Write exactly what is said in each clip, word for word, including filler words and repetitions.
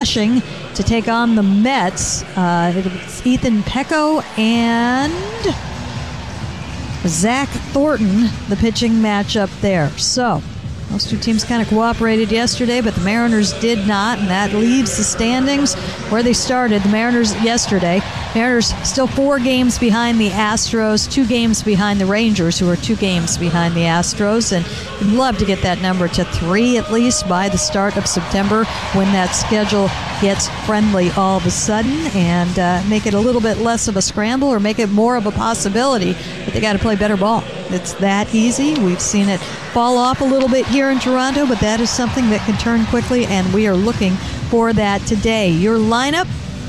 Flushing to take on the Mets. Uh, it's Ethan Pecco and Zach Thornton, the pitching matchup there. So, those two teams kind of cooperated yesterday, but the Mariners did not, and that leaves the standings where they started. The Mariners yesterday. Mariners still four games behind the Astros, two games behind the Rangers, who are two games behind the Astros, and we'd love to get that number to three at least by the start of September when that schedule gets friendly all of a sudden, and uh, make it a little bit less of a scramble or make it more of a possibility, but they got to play better ball. It's that easy. We've seen it fall off a little bit here in Toronto, but that is something that can turn quickly, and we are looking for that today. Your lineup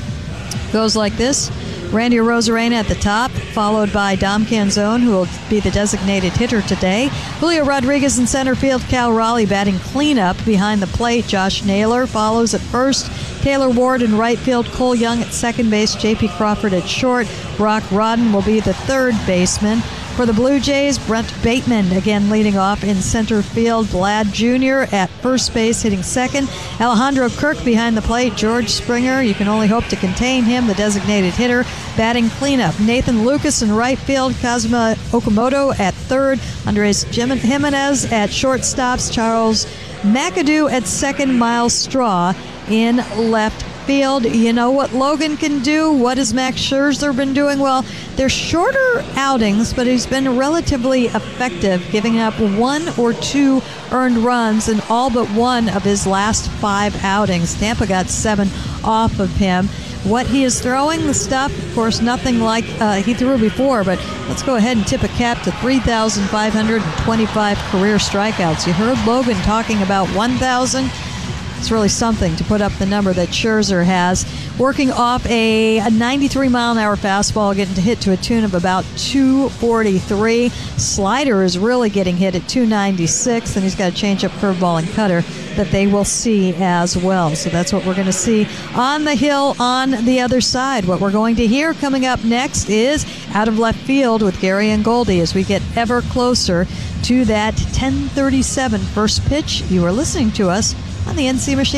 goes like this. Randy Arozarena at the top, followed by Dom Canzone, who will be the designated hitter today. Julio Rodriguez in center field, Cal Raleigh batting cleanup behind the plate. Josh Naylor follows at first. Taylor Ward in right field, Cole Young at second base, J P Crawford at short. Brock Rodden will be the third baseman. For the Blue Jays, Brent Bateman again leading off in center field. Vlad Junior at first base hitting second. Alejandro Kirk behind the plate. George Springer, you can only hope to contain him, the designated hitter, batting cleanup. Nathan Lucas in right field. Kazuma Okamoto at third. Andres Jimenez at shortstops. Charles McAdoo at second. Miles Straw in left field. You know what Logan can do? What has Max Scherzer been doing? Well, they're shorter outings, but he's been relatively effective, giving up one or two earned runs in all but one of his last five outings. Tampa got seven off of him. What he is throwing, the stuff, of course, nothing like uh, he threw before, but let's go ahead and tip a cap to three thousand five hundred twenty-five career strikeouts. You heard Logan talking about one thousand. It's really something to put up the number that Scherzer has. Working off a, a ninety-three mile an hour fastball, getting to hit to a tune of about two forty-three. Slider is really getting hit at two ninety-six, and he's got a changeup, curveball, and cutter that they will see as well. So that's what we're going to see on the hill on the other side. What we're going to hear coming up next is Out of Left Field with Gary and Goldie as we get ever closer to that ten thirty-seven first pitch. You are listening to us on the N C Machine.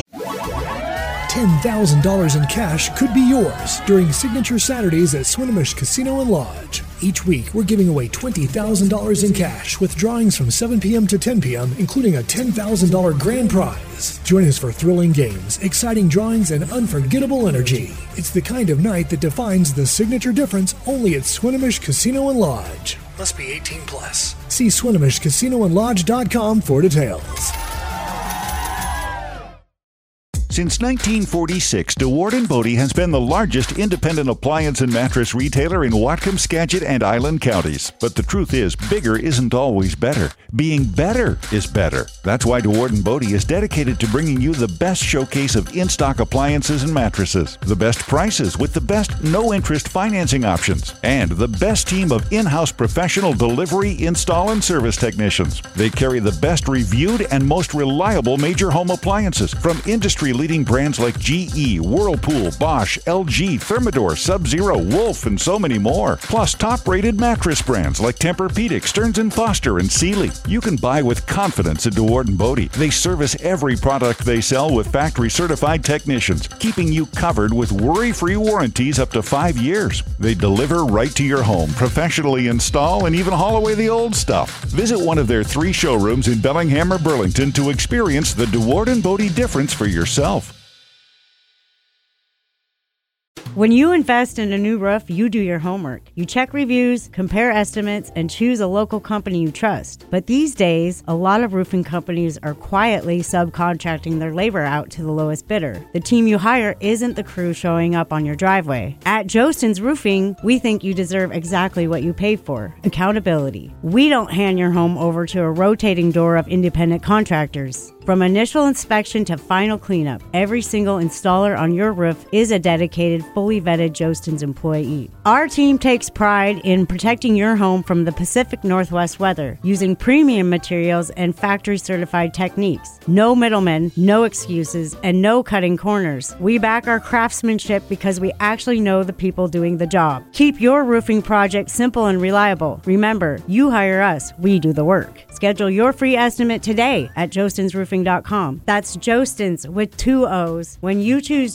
ten thousand dollars in cash could be yours during Signature Saturdays at Swinomish Casino and Lodge. Each week, we're giving away twenty thousand dollars in cash with drawings from seven p.m. to ten p.m., including a ten thousand dollars grand prize. Join us for thrilling games, exciting drawings, and unforgettable energy. It's the kind of night that defines the signature difference only at Swinomish Casino and Lodge. Must be eighteen plus. See Swinomish Casino and Lodge dot com for details. Since nineteen forty-six, DeWard and Bodie has been the largest independent appliance and mattress retailer in Whatcom, Skagit, and Island counties. But the truth is, bigger isn't always better. Being better is better. That's why DeWard and Bodie is dedicated to bringing you the best showcase of in-stock appliances and mattresses, the best prices with the best no-interest financing options, and the best team of in-house professional delivery, install, and service technicians. They carry the best reviewed and most reliable major home appliances from industry-leading leading brands like G E, Whirlpool, Bosch, L G, Thermador, Sub-Zero, Wolf, and so many more. Plus top-rated mattress brands like Tempur-Pedic, Stearns and Foster, and Sealy. You can buy with confidence at DeWard and Bodie. They service every product they sell with factory-certified technicians, keeping you covered with worry-free warranties up to five years. They deliver right to your home, professionally install, and even haul away the old stuff. Visit one of their three showrooms in Bellingham or Burlington to experience the DeWard and Bodie difference for yourself. When you invest in a new roof, you do your homework. You check reviews, compare estimates, and choose a local company you trust. But these days, a lot of roofing companies are quietly subcontracting their labor out to the lowest bidder. The team you hire isn't the crew showing up on your driveway. At Jostens Roofing, we think you deserve exactly what you pay for: accountability. We don't hand your home over to a rotating door of independent contractors. From initial inspection to final cleanup, every single installer on your roof is a dedicated, fully vetted Jostens employee. Our team takes pride in protecting your home from the Pacific Northwest weather using premium materials and factory-certified techniques. No middlemen, no excuses, and no cutting corners. We back our craftsmanship because we actually know the people doing the job. Keep your roofing project simple and reliable. Remember, you hire us, we do the work. Schedule your free estimate today at jostens roofing dot com. That's Jostens with two O's. When you choose